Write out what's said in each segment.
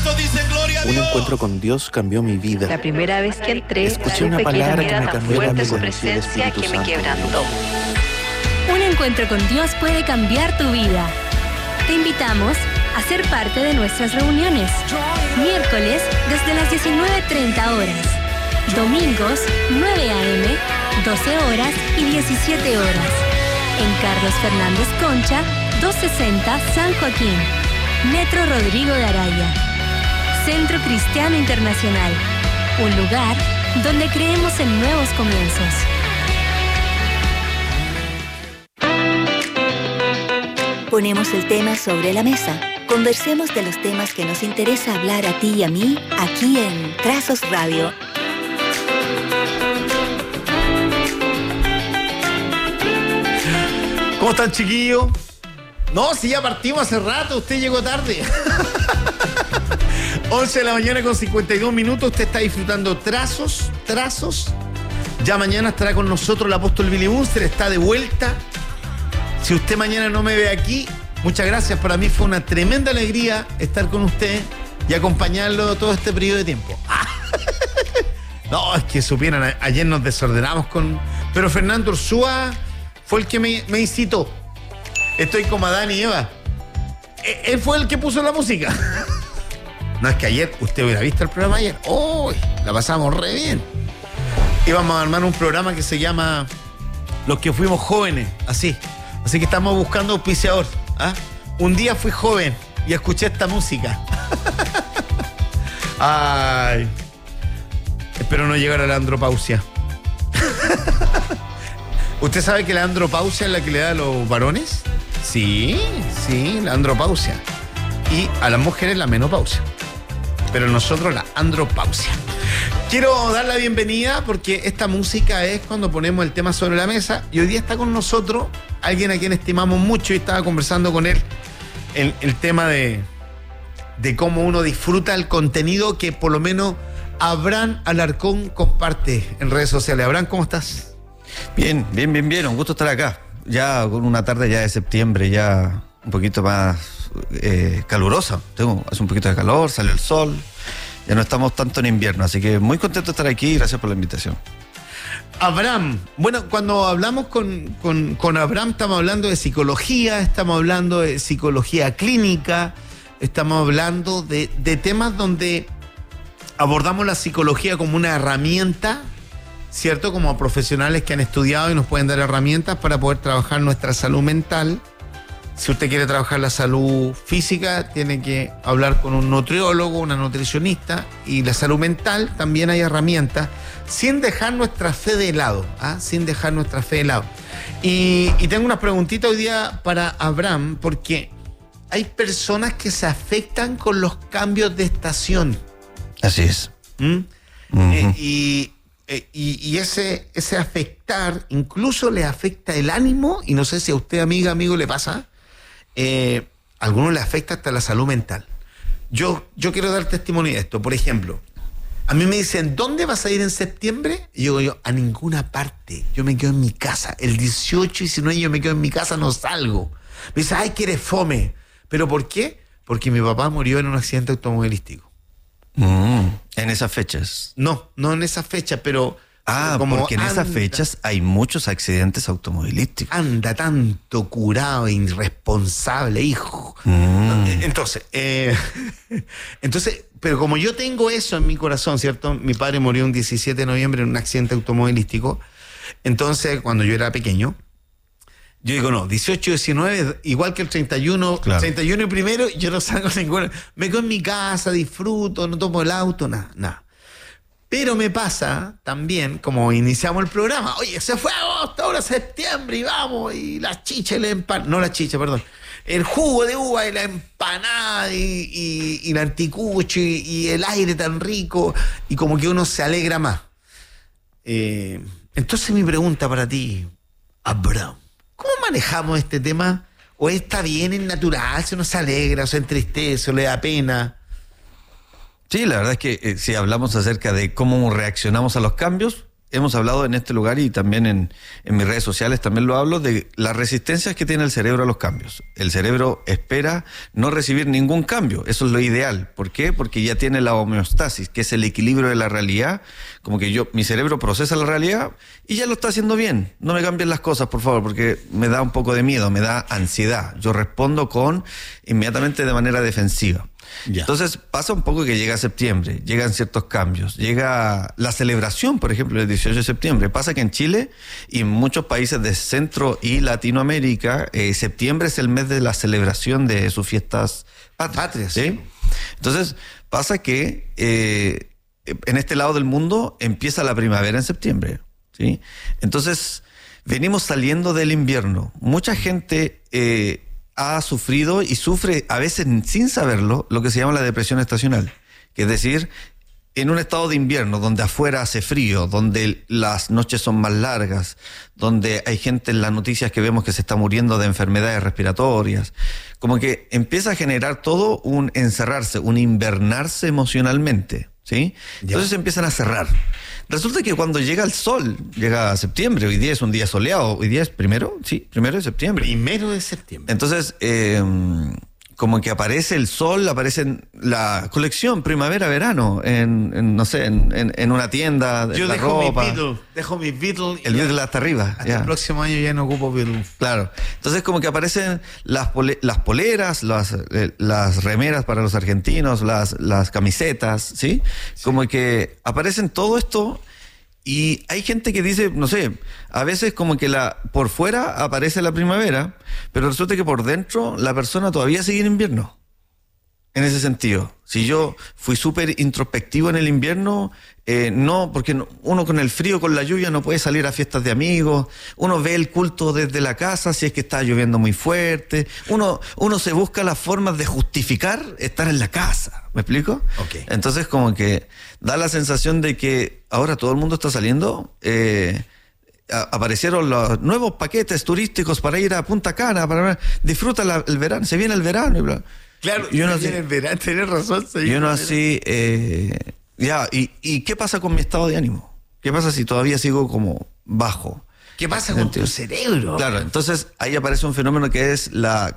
Un encuentro con Dios cambió mi vida. La primera vez que entré, escuché una palabra que me cambió la vida su presencia que me quebrantó. Un encuentro con Dios puede cambiar tu vida. Te invitamos a ser parte de nuestras reuniones. Miércoles desde las 19:30 horas. Domingos 9 a.m., 12 horas y 17 horas. En Carlos Fernández Concha, 260 San Joaquín. Metro Rodrigo de Araya. Centro Cristiano Internacional. Un lugar donde creemos en nuevos comienzos. Ponemos el tema sobre la mesa. Conversemos de los temas que nos interesa hablar a ti y a mí aquí en Trazos Radio. ¿Cómo están, chiquillos? No, si ya partimos hace rato, usted llegó tarde. 11 de la mañana con 52 minutos, usted está disfrutando Trazos. Ya mañana estará con nosotros el apóstol Billy Bunster, está de vuelta. Si usted mañana no me ve aquí, muchas gracias. Para mí fue una tremenda alegría estar con usted y acompañarlo todo este periodo de tiempo. No, es que supieran, ayer nos desordenamos con... Pero Fernando Ursúa fue el que me incitó. Estoy como Adán y Eva. Él fue el que puso la música. No, es que ayer, usted hubiera visto el programa ayer. ¡Oh! La pasamos re bien. Íbamos a armar un programa que se llama Los que fuimos jóvenes, así. Así que estamos buscando auspiciador. ¿Ah? Un día fui joven y escuché esta música. Ay. Espero no llegar a la andropausia. ¿Usted sabe que la andropausia es la que le da a los varones? Sí, la andropausia. Y a las mujeres la menopausia. Pero nosotros la andropausia. Quiero dar la bienvenida porque esta música es cuando ponemos el tema sobre la mesa. Y hoy día está con nosotros alguien a quien estimamos mucho y estaba conversando con él el tema de cómo uno disfruta el contenido que por lo menos Abraham Alarcón comparte en redes sociales. Abraham, ¿cómo estás? Bien. Un gusto estar acá. Ya con una tarde ya de septiembre, ya un poquito más calurosa. Hace un poquito de calor, sale el sol. Ya no estamos tanto en invierno, así que muy contento de estar aquí y gracias por la invitación. Abraham, bueno, cuando hablamos con Abraham estamos hablando de psicología, estamos hablando de psicología clínica, estamos hablando de temas donde abordamos la psicología como una herramienta, ¿cierto? Como profesionales que han estudiado y nos pueden dar herramientas para poder trabajar nuestra salud mental. Si usted quiere trabajar la salud física, tiene que hablar con un nutriólogo, una nutricionista, y la salud mental también hay herramientas, sin dejar nuestra fe de lado, sin dejar nuestra fe de lado. Y tengo unas preguntitas hoy día para Abraham, porque hay personas que se afectan con los cambios de estación. Así es. Y ese afectar incluso le afecta el ánimo, y no sé si a usted, amigo, le pasa. A algunos le afecta hasta la salud mental. Yo quiero dar testimonio de esto. Por ejemplo, a mí me dicen, ¿dónde vas a ir en septiembre? Y yo, a ninguna parte. Yo me quedo en mi casa. El 18 y 19 yo me quedo en mi casa, no salgo. Me dice, ay, que eres fome. ¿Pero por qué? Porque mi papá murió en un accidente automovilístico. ¿En esas fechas? No en esas fechas, pero... como porque en esas fechas hay muchos accidentes automovilísticos. Anda tanto curado, irresponsable, hijo. Entonces, pero como yo tengo eso en mi corazón, ¿cierto? Mi padre murió un 17 de noviembre en un accidente automovilístico. Entonces, cuando yo era pequeño, yo digo, no, 18 y 19, igual que el 31, claro. 31 y primero, yo no salgo ninguno. Me quedo en mi casa, disfruto, no tomo el auto, nada. Pero me pasa también, como iniciamos el programa, oye, se fue agosto, ahora septiembre, y vamos, y la chicha y la empanada, no la chicha, perdón, el jugo de uva y la empanada y el anticucho y el aire tan rico, y como que uno se alegra más. Entonces mi pregunta para ti, Abraham, ¿cómo manejamos este tema? ¿O está bien, es natural, si uno se alegra, o se entristece, o le da pena? Sí, la verdad es que si hablamos acerca de cómo reaccionamos a los cambios, hemos hablado en este lugar y también en mis redes sociales también lo hablo, de las resistencias que tiene el cerebro a los cambios. El cerebro espera no recibir ningún cambio, eso es lo ideal. ¿Por qué? Porque ya tiene la homeostasis, que es el equilibrio de la realidad. Como que mi cerebro procesa la realidad y ya lo está haciendo bien. No me cambien las cosas, por favor, porque me da un poco de miedo, me da ansiedad. Yo respondo inmediatamente de manera defensiva. Ya. Entonces pasa un poco que llega septiembre, llegan ciertos cambios, llega la celebración, por ejemplo, el 18 de septiembre. Pasa que en Chile y en muchos países de Centro y Latinoamérica, septiembre es el mes de la celebración de sus fiestas patrias. ¿Sí? Entonces pasa que en este lado del mundo empieza la primavera en septiembre. ¿Sí? Entonces venimos saliendo del invierno. Mucha gente ha sufrido y sufre, a veces sin saberlo, lo que se llama la depresión estacional. Que es decir, en un estado de invierno, donde afuera hace frío, donde las noches son más largas, donde hay gente en las noticias que vemos que se está muriendo de enfermedades respiratorias, como que empieza a generar todo un encerrarse, un invernarse emocionalmente, ¿sí? Entonces empiezan a cerrar. Resulta que cuando llega el sol, llega septiembre, hoy día es un día soleado, hoy día es primero de septiembre. 1 de septiembre. Entonces, como que aparece el sol, aparece la colección primavera-verano en una tienda de la ropa. Dejo mis Beatles. El Beatle hasta arriba. Hasta el próximo año ya no ocupo Beatles. Claro. Entonces como que aparecen las poleras, las remeras para los argentinos, las camisetas, ¿sí? Como que aparecen todo esto. Y hay gente que dice, no sé, a veces como que por fuera aparece la primavera, pero resulta que por dentro la persona todavía sigue en invierno. En ese sentido, si yo fui súper introspectivo en el invierno, no, porque uno con el frío, con la lluvia no puede salir a fiestas de amigos, uno ve el culto desde la casa si es que está lloviendo muy fuerte, uno se busca las formas de justificar estar en la casa, ¿me explico? Okay. Entonces como que da la sensación de que ahora todo el mundo está saliendo, aparecieron los nuevos paquetes turísticos para ir a Punta Cana, disfruta el verano, se viene el verano y bla. Claro, y uno tiene el verano, tenés razón. Y uno así, ¿y qué pasa con mi estado de ánimo? ¿Qué pasa si todavía sigo como bajo? ¿Qué pasa con tu cerebro? Claro, entonces ahí aparece un fenómeno que es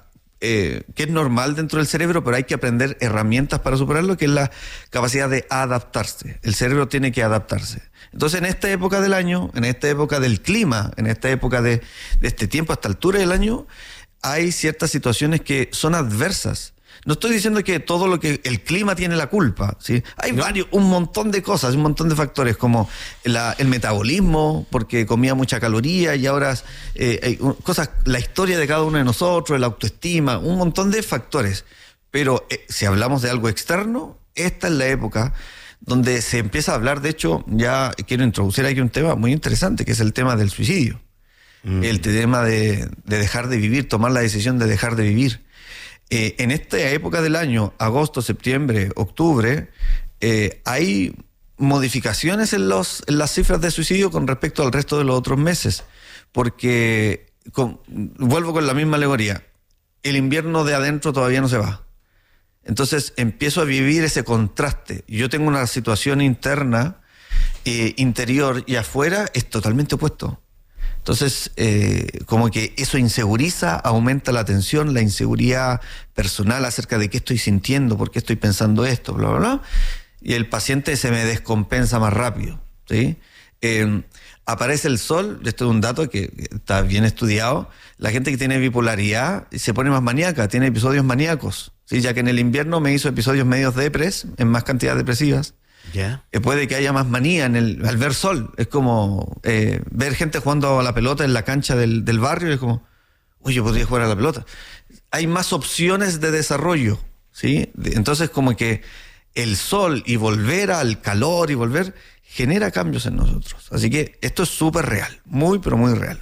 que es normal dentro del cerebro, pero hay que aprender herramientas para superarlo, que es la capacidad de adaptarse. El cerebro tiene que adaptarse. Entonces, en esta época del año, en esta época del clima, en esta época de este tiempo, a esta altura del año, hay ciertas situaciones que son adversas. No estoy diciendo que todo lo que el clima tiene la culpa, ¿sí? Hay un montón de cosas, un montón de factores, como el metabolismo, porque comía mucha caloría y ahora hay cosas, la historia de cada uno de nosotros, la autoestima, un montón de factores. Pero si hablamos de algo externo, esta es la época donde se empieza a hablar. De hecho, ya quiero introducir aquí un tema muy interesante, que es el tema del suicidio. El tema de dejar de vivir, tomar la decisión de dejar de vivir. En esta época del año, agosto, septiembre, octubre, hay modificaciones en las cifras de suicidio con respecto al resto de los otros meses, porque vuelvo con la misma alegoría, el invierno de adentro todavía no se va. Entonces empiezo a vivir ese contraste. Yo tengo una situación interna, interior, y afuera es totalmente opuesto. Entonces, como que eso inseguriza, aumenta la tensión, la inseguridad personal acerca de qué estoy sintiendo, por qué estoy pensando esto, bla, bla, bla. Y el paciente se me descompensa más rápido, ¿sí? Aparece el sol, esto es un dato que está bien estudiado. La gente que tiene bipolaridad se pone más maníaca, tiene episodios maníacos, ¿sí? Ya que en el invierno me hizo episodios medios depres, en más cantidad depresivas. Yeah. Puede que haya más manía al ver sol. Es como ver gente jugando a la pelota en la cancha del barrio. Es como, uy, yo podría jugar a la pelota. Hay más opciones de desarrollo, ¿sí? Entonces como que el sol y volver al calor y volver genera cambios en nosotros. Así que esto es súper real, muy pero muy real.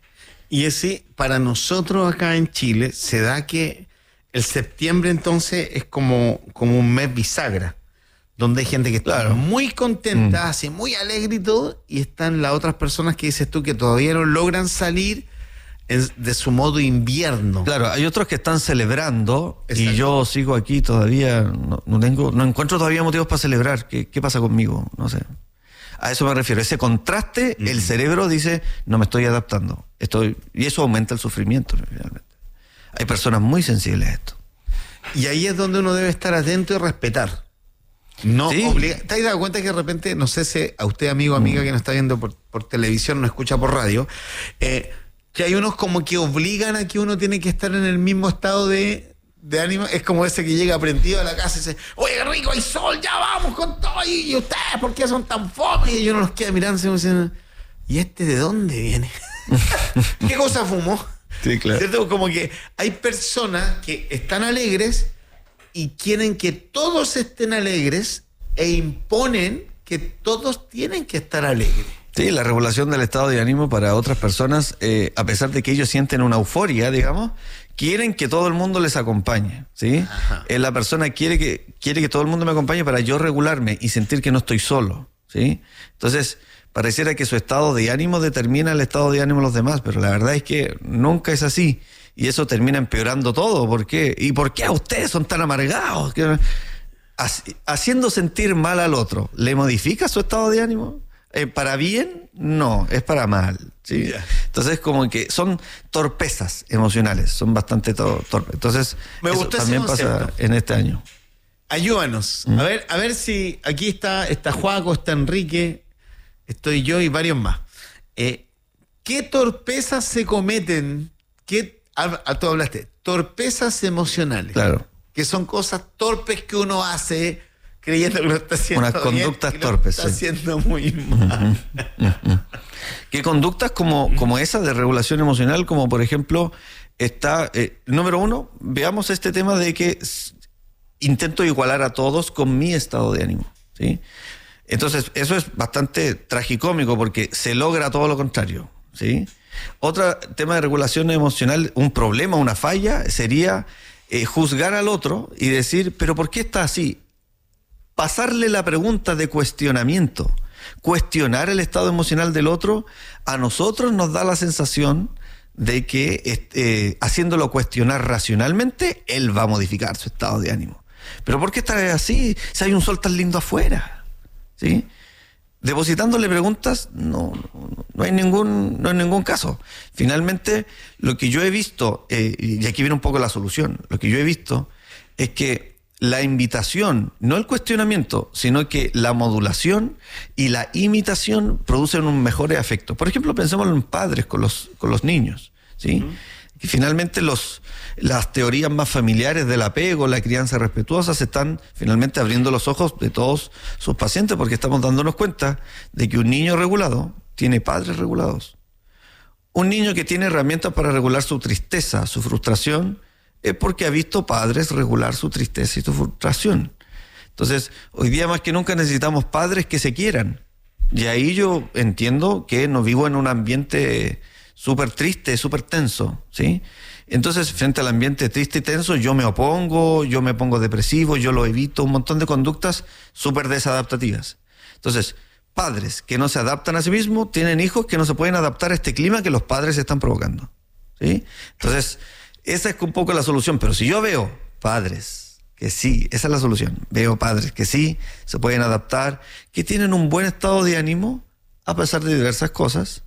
Y ese, para nosotros acá en Chile, se da que el septiembre entonces es como un mes bisagra, donde hay gente que está muy contenta, así muy alegre y todo, y están las otras personas que dices tú que todavía no logran salir de su modo invierno. Claro, hay otros que están celebrando. Exacto. Y yo sigo aquí todavía, no encuentro todavía motivos para celebrar. ¿Qué pasa conmigo? No sé. A eso me refiero. Ese contraste, el cerebro dice, no me estoy adaptando. Y eso aumenta el sufrimiento, realmente. Hay personas muy sensibles a esto. Y ahí es donde uno debe estar atento y respetar. No Sí. ¿Te has dado cuenta que de repente, no sé si a usted, amigo o amiga que nos está viendo por televisión, nos escucha por radio, que hay unos como que obligan a que uno tiene que estar en el mismo estado de ánimo? Es como ese que llega aprendido a la casa y dice, oye, qué rico, hay sol, ya vamos con todo. Y ustedes, ¿por qué son tan fome? Y uno los queda mirando y diciendo, ¿y este de dónde viene? ¿Qué cosa fumó? Sí, claro. ¿Cierto? Como que hay personas que están alegres y quieren que todos estén alegres e imponen que todos tienen que estar alegres. Sí, la regulación del estado de ánimo para otras personas, a pesar de que ellos sienten una euforia, digamos, quieren que todo el mundo les acompañe, ¿sí? La persona quiere que todo el mundo me acompañe para yo regularme y sentir que no estoy solo, ¿sí? Entonces, pareciera que su estado de ánimo determina el estado de ánimo de los demás, pero la verdad es que nunca es así. Y eso termina empeorando todo. ¿Por qué? ¿Y por qué a ustedes son tan amargados? Haciendo sentir mal al otro, ¿le modifica su estado de ánimo? ¿Para bien? No, es para mal, ¿sí? Yeah. Entonces, como que son torpezas emocionales, son bastante torpes. Entonces, Me eso gustó ese también pasa concepto. en este año. Ayúdanos. A ver si aquí está Juaco, está Enrique, estoy yo y varios más. ¿Qué torpezas se cometen? Tú hablaste, torpezas emocionales. Claro. Que son cosas torpes que uno hace creyendo que lo está haciendo Unas bien, conductas y lo torpes, está sí. haciendo muy mal. ¿Qué conductas como esa de regulación emocional? Como por ejemplo, número uno, veamos este tema de que intento igualar a todos con mi estado de ánimo, ¿sí? Entonces, eso es bastante tragicómico porque se logra todo lo contrario, ¿sí? Otro tema de regulación emocional, un problema, una falla, sería juzgar al otro y decir, ¿pero por qué está así? Pasarle la pregunta de cuestionamiento. Cuestionar el estado emocional del otro, a nosotros nos da la sensación de que haciéndolo cuestionar racionalmente, él va a modificar su estado de ánimo. ¿Pero por qué está así? Si hay un sol tan lindo afuera, ¿sí? Depositándole preguntas, no hay ningún caso. Finalmente, lo que yo he visto, y aquí viene un poco la solución, lo que yo he visto es que la invitación, no el cuestionamiento, sino que la modulación y la imitación producen un mejor efecto. Por ejemplo, pensemos en padres con los niños, ¿sí? Y finalmente las teorías más familiares del apego, la crianza respetuosa, se están finalmente abriendo los ojos de todos sus pacientes porque estamos dándonos cuenta de que un niño regulado tiene padres regulados. Un niño que tiene herramientas para regular su tristeza, su frustración, es porque ha visto padres regular su tristeza y su frustración. Entonces, hoy día más que nunca necesitamos padres que se quieran. Y ahí yo entiendo que no vivo en un ambiente súper triste, súper tenso, ¿sí? Entonces, frente al ambiente triste y tenso, yo me opongo, yo me pongo depresivo, yo lo evito, un montón de conductas súper desadaptativas. Entonces, padres que no se adaptan a sí mismos tienen hijos que no se pueden adaptar a este clima que los padres están provocando, ¿sí? Entonces, esa es un poco la solución. Pero si yo veo padres que sí, esa es la solución, veo padres que sí se pueden adaptar, que tienen un buen estado de ánimo a pesar de diversas cosas,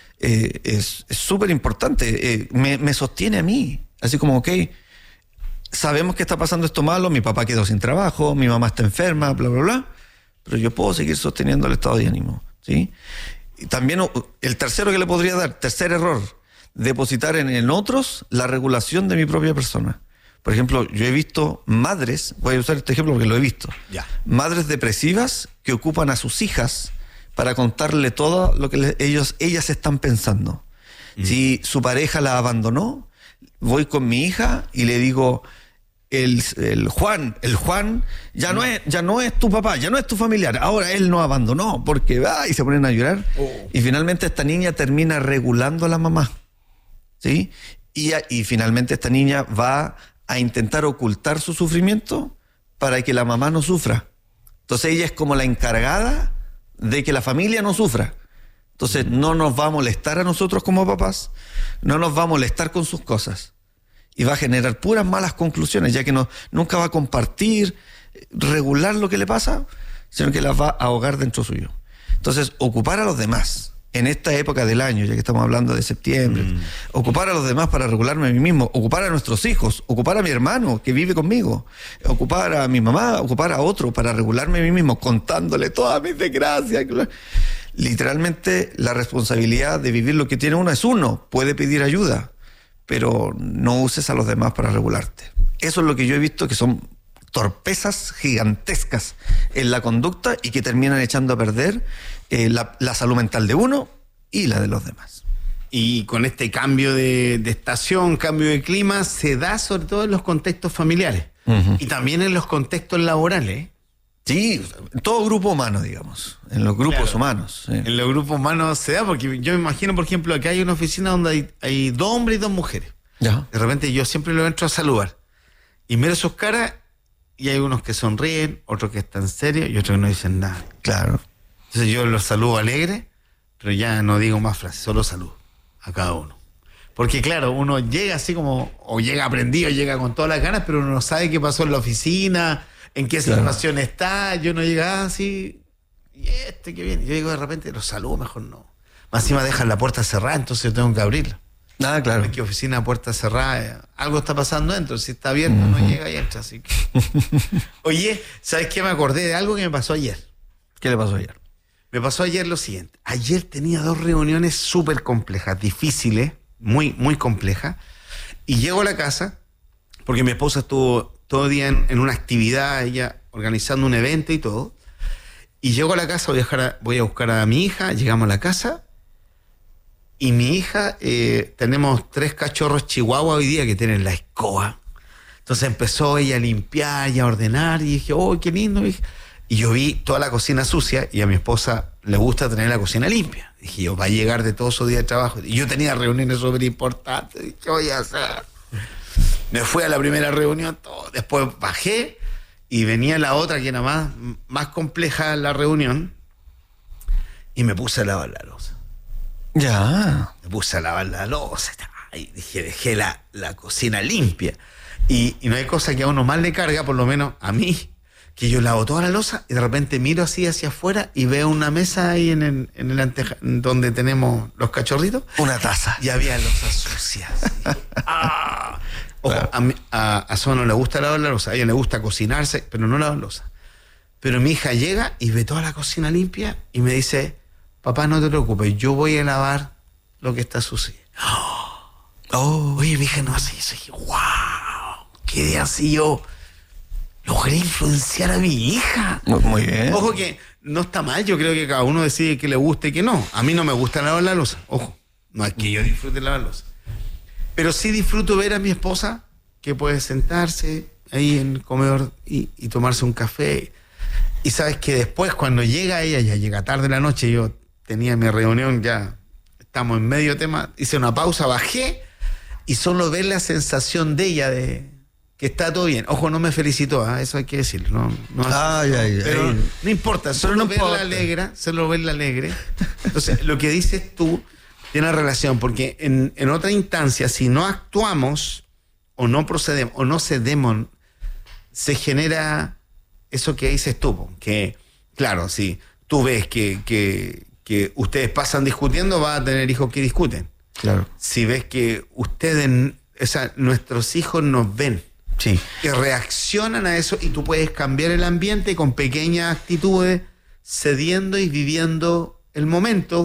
es súper importante, me sostiene a mí, así como, ok, sabemos que está pasando esto malo, mi papá quedó sin trabajo, mi mamá está enferma, bla, bla, bla, pero yo puedo seguir sosteniendo el estado de ánimo, ¿sí? Y también el tercero que le podría dar, tercer error, depositar en otros la regulación de mi propia persona. Por ejemplo, yo he visto madres, voy a usar este ejemplo porque lo he visto, madres depresivas que ocupan a sus hijas para contarle todo lo que ellas están pensando. Si su pareja la abandonó, voy con mi hija y le digo, el Juan ya no es tu papá, ya no es tu familiar, ahora él nos abandonó porque y se ponen a llorar. Y finalmente esta niña termina regulando a la mamá, ¿sí? Y finalmente esta niña va a intentar ocultar su sufrimiento para que la mamá no sufra. Entonces ella es como la encargada de que la familia no sufra. Entonces no nos va a molestar a nosotros como papás, no nos va a molestar con sus cosas y va a generar puras malas conclusiones, ya que nunca va a compartir, regular lo que le pasa, sino que las va a ahogar dentro suyo. Entonces, ocupar a los demás en esta época del año, ya que estamos hablando de septiembre, ocupar a los demás para regularme a mí mismo, ocupar a nuestros hijos, ocupar a mi hermano que vive conmigo, ocupar a mi mamá, ocupar a otro para regularme a mí mismo, contándole todas mis desgracias. Literalmente, la responsabilidad de vivir lo que tiene uno es uno. Puede pedir ayuda, pero no uses a los demás para regularte. Eso es lo que yo he visto que son torpezas gigantescas en la conducta y que terminan echando a perder la salud mental de uno y la de los demás. Y con este cambio de estación, cambio de clima, se da sobre todo en los contextos familiares y también en los contextos laborales. Sí, todo grupo humano, digamos, en los grupos humanos. Sí. En los grupos humanos se da, porque yo me imagino, por ejemplo, acá hay una oficina donde hay 2 hombres y 2 mujeres. Ya. De repente yo siempre lo entro a saludar y miro sus caras y hay unos que sonríen, otros que están serios y otros que no dicen nada. Claro. Entonces yo los saludo alegre, pero ya no digo más frases, solo saludo a cada uno. Porque claro, uno llega así como, o llega aprendido, llega con todas las ganas, pero uno no sabe qué pasó en la oficina, en qué situación está. Yo no llega así, y qué bien. Yo digo de repente, los saludo, mejor no. Más encima dejan la puerta cerrada, entonces yo tengo que abrirla. Ah, claro. En qué oficina, puerta cerrada, algo está pasando dentro. Si está abierta, no llega y entra. Así que... Oye, ¿sabes qué? Me acordé de algo que me pasó ayer. ¿Qué le pasó ayer? Me pasó ayer lo siguiente. Ayer tenía 2 reuniones súper complejas, difíciles, muy, muy complejas. Y llego a la casa, porque mi esposa estuvo todo el día en una actividad, ella organizando un evento y todo. Y llego a la casa, voy a buscar a mi hija, llegamos a la casa. Y mi hija, tenemos 3 cachorros chihuahua hoy día que tienen la escoba. Entonces empezó ella a limpiar y a ordenar. Y dije, oh, qué lindo. Y yo vi toda la cocina sucia y a mi esposa le gusta tener la cocina limpia. Dije yo, va a llegar de todo su día de trabajo. Y yo tenía reuniones súper importantes. Dije, ¿qué voy a hacer? Me fui a la primera reunión, todo. Después bajé y venía la otra que era más compleja la reunión. Y me puse a lavar la loza. Ya. Me puse a lavar la loza. Y dejé la cocina limpia. Y no hay cosa que a uno más le carga, por lo menos a mí, que yo lavo toda la loza y de repente miro así hacia afuera y veo una mesa ahí en el anteja, donde tenemos los cachorritos. Una taza. Y había losas sucias. ¡Ah! Ojo, claro. A Soa no le gusta lavar la loza, a ella le gusta cocinarse, pero no lavar loza. Pero mi hija llega y ve toda la cocina limpia y me dice, papá, no te preocupes, yo voy a lavar lo que está sucio. Oh, oye, mi hija no hace eso. Y dije, wow, quedé así yo. Logré influenciar a mi hija. Muy bien. Ojo que no está mal, yo creo que cada uno decide que le guste y que no. A mí no me gusta lavar la loza, ojo. No es que yo disfrute lavar la loza. Pero sí disfruto ver a mi esposa que puede sentarse ahí en el comedor y tomarse un café. Y sabes que después cuando llega ella, ya llega tarde la noche, yo tenía mi reunión, ya estamos en medio tema, hice una pausa, bajé y solo ver la sensación de ella de que está todo bien. Ojo, no me felicitó, eso hay que decirlo. Pero no importa, solo verla alegre. Entonces, lo que dices tú tiene relación, porque en otra instancia, si no actuamos o no procedemos o no cedemos, se genera eso que dices tú, que claro, si tú ves que ustedes pasan discutiendo, va a tener hijos que discuten. Claro. Si ves que nuestros hijos nos ven, sí, que reaccionan a eso, y tú puedes cambiar el ambiente con pequeñas actitudes, cediendo y viviendo el momento